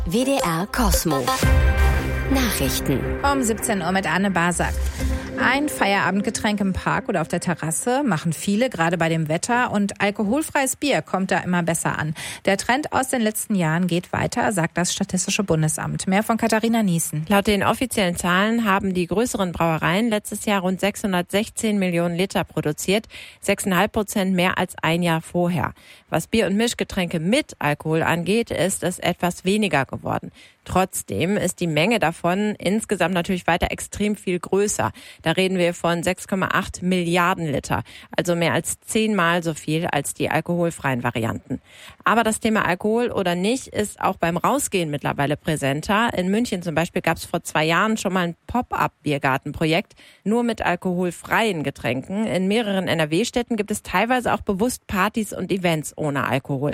WDR Cosmo. Nachrichten. Um 17 Uhr mit Anne Basak. Ein Feierabendgetränk im Park oder auf der Terrasse machen viele, gerade bei dem Wetter. Und alkoholfreies Bier kommt da immer besser an. Der Trend aus den letzten Jahren geht weiter, sagt das Statistische Bundesamt. Mehr von Katharina Niesen. Laut den offiziellen Zahlen haben die größeren Brauereien letztes Jahr rund 616 Millionen Liter produziert, 6,5% mehr als ein Jahr vorher. Was Bier- und Mischgetränke mit Alkohol angeht, ist es etwas weniger geworden. Trotzdem ist die Menge davon insgesamt natürlich weiter extrem viel größer. Da reden wir von 6,8 Milliarden Liter, also mehr als 10-mal so viel als die alkoholfreien Varianten. Aber das Thema Alkohol oder nicht ist auch beim Rausgehen mittlerweile präsenter. In München zum Beispiel gab es vor 2 Jahren schon mal ein Pop-up-Biergartenprojekt, nur mit alkoholfreien Getränken. In mehreren NRW-Städten gibt es teilweise auch bewusst Partys und Events ohne Alkohol.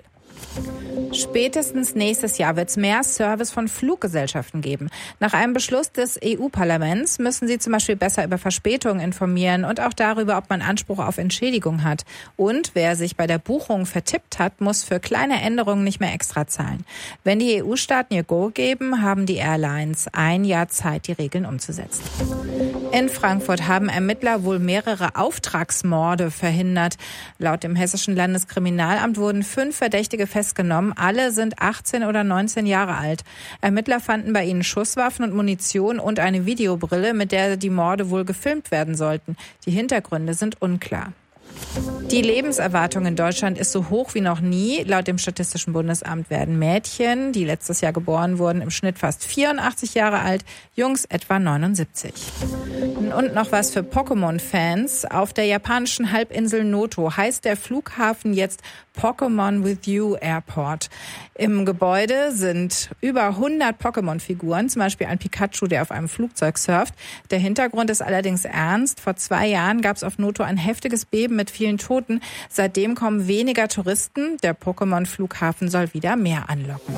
Spätestens nächstes Jahr wird es mehr Service von Fluggesellschaften geben. Nach einem Beschluss des EU-Parlaments müssen sie zum Beispiel besser über Verspätungen informieren und auch darüber, ob man Anspruch auf Entschädigung hat. Und wer sich bei der Buchung vertippt hat, muss für kleine Änderungen nicht mehr extra zahlen. Wenn die EU-Staaten ihr Go geben, haben die Airlines 1 Jahr Zeit, die Regeln umzusetzen. In Frankfurt haben Ermittler wohl mehrere Auftragsmorde verhindert. Laut dem Hessischen Landeskriminalamt wurden 5 Verdächtige festgenommen. Alle sind 18 oder 19 Jahre alt. Ermittler fanden bei ihnen Schusswaffen und Munition und eine Videobrille, mit der die Morde wohl gefilmt werden sollten. Die Hintergründe sind unklar. Die Lebenserwartung in Deutschland ist so hoch wie noch nie. Laut dem Statistischen Bundesamt werden Mädchen, die letztes Jahr geboren wurden, im Schnitt fast 84 Jahre alt, Jungs etwa 79. Und noch was für Pokémon-Fans. Auf der japanischen Halbinsel Noto heißt der Flughafen jetzt Pokémon with You Airport. Im Gebäude sind über 100 Pokémon-Figuren, zum Beispiel ein Pikachu, der auf einem Flugzeug surft. Der Hintergrund ist allerdings ernst. Vor 2 Jahren gab es auf Noto ein heftiges Beben mit vielen Toten. Seitdem kommen weniger Touristen. Der Pokémon-Flughafen soll wieder mehr anlocken.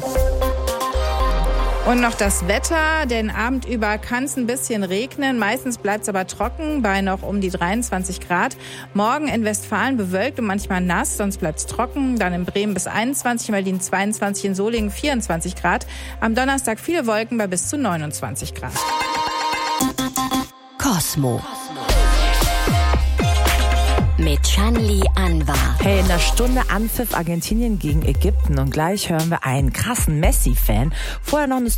Und noch das Wetter. Den Abend über kann es ein bisschen regnen. Meistens bleibt es aber trocken bei noch um die 23 Grad. Morgen in Westfalen bewölkt und manchmal nass, sonst bleibt es trocken. Dann in Bremen bis 21, in Berlin 22, in Solingen 24 Grad. Am Donnerstag viele Wolken bei bis zu 29 Grad. Cosmo. Mit Shanli Anwar. Hey, in einer Stunde Anpfiff Argentinien gegen Ägypten und gleich hören wir einen krassen Messi-Fan. Vorher noch eine